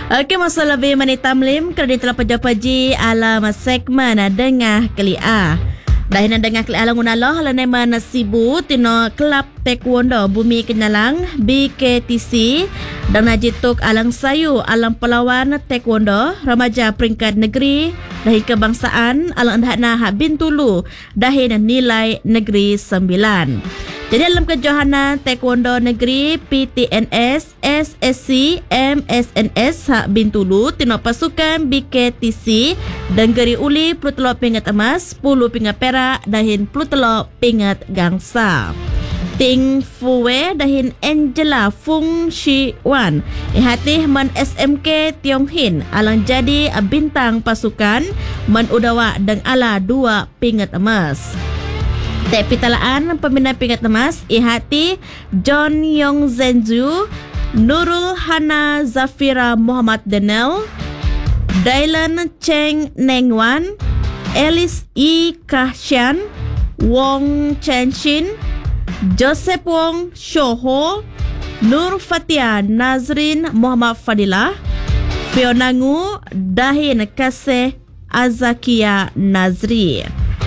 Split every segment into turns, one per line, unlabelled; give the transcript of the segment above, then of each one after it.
Okey, masa lebih menit tamlim kerana telah paji alam segmen dengah kelia. Dahinan dengah kelia alang unalah laneman sibu tino kelab taekwondo Bumi Kenyalang BKTC dan najituk alang sayu alang pelawan taekwondo remaja peringkat negeri dahin kebangsaan alang andahna hak Bintulu dahin nilai negeri 9. Jadi dalam kejohanan taekwondo negeri PTNS, SSC, MSNS hak Bintulu tino pasukan BKTC dan geri uli 10 pingat emas, 10 pingat perak dahin 10 pingat gangsa. Ting Fuwe dahin Angela Fung Shi Wan ihati man SMK Tiong Hin alang jadi bintang pasukan man udawa dan ala 2 pingat emas. Tepi talaan pembina pingat emas ihati John Yong Zenju, Nurul Hana Zafira Muhammad Denel, Dylan Cheng Nengwan, Alice E. Kahshan, Wong Chenshin, Joseph Wong Shoho, Nur Fatia Nazrin Muhammad Fadilah, Fiona Ngu Dahin Kaseh Azakia Nazri.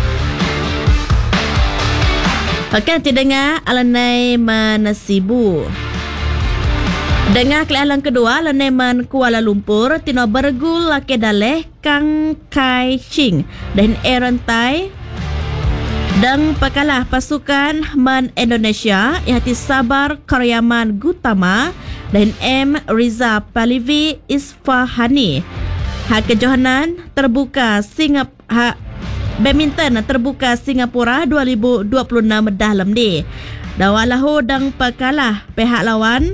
Okey, nanti dengar alanai manasibu. Dengar kelalan kedua alanai man Kuala Lumpur tino bergul laki daleh Kang Kai Ching dan Aaron Tai dan pekalah pasukan man Indonesia ihati Sabar Karyaman Gutama dan M Riza Palivi Isfahani. Hak kejohanan terbuka badminton terbuka Singapura 2026 dalam ni. Dawalahu dan pekalah pihak lawan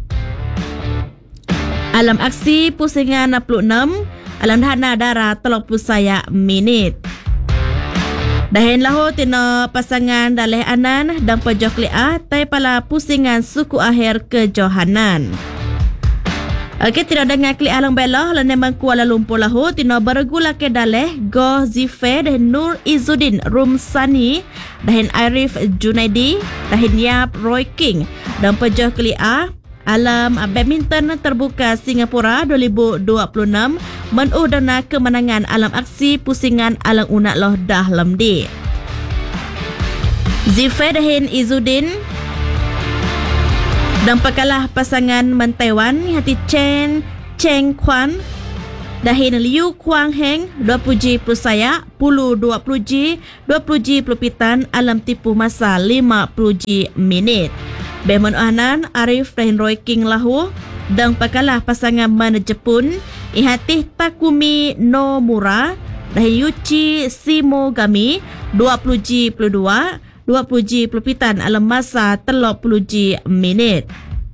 alam aksi pusingan 66 alam hana darah 30 minit. Dahin lahu tino pasangan daleh anan dan pejok li'ah tai pala pusingan suku akhir kejohanan. Okey, tidak dengar klik alang belah laneman Kuala Lumpur lahu tino bergula ke daleh Goh Zife dan Nur Izzuddin Rumsani dahin Arif Junaidi dahin Yap Roy King dan pejah klik alam badminton terbuka Singapura 2026 menuh dana kemenangan alam aksi pusingan alang unak loh dahlam di. Zife dahin Izzuddin dan pekalah pasangan man Taiwan hati Chen Cheng Kwan dahin Liu Kuang Heng 20 saya 20 pelupitan alam tipu masa 50 minit. Beman Anan Arif dahin Roy King lahu dan pekalah pasangan man Jepun ihati Takumi Nomura dahin Yuchi Shimogami 20 pelupitan alam masa 30 minit.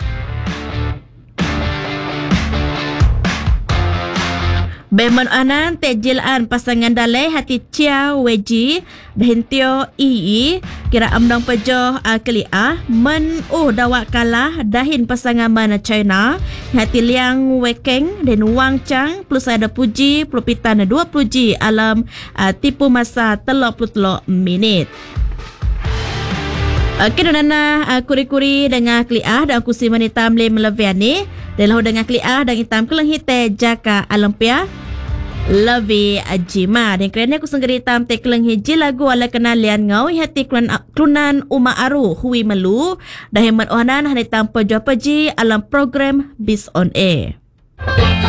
Beman Anan tejilan pasangan dalai hati Chia Weji dan Tio Ii kira amdang pejoh kelia men dawak kalah dahin pasangan mana China hati Liang Wekeng dan Wang Chang plus ada puji pelupitan 20 alam tipu masa 30 minit. Okey, nana kuri-kuri dengan kliah dan aku siman hitam le meleviani dan lahu dengan kliah dan hitam kelang hite jaka alampia lebih ajima dan kerana aku senggeri hitam te kelang hiji lagu ala kenalian ngau hati klunan Uma Aru hui melu dah hemat ohanan hitam pejuah peji alam program Bis on Air.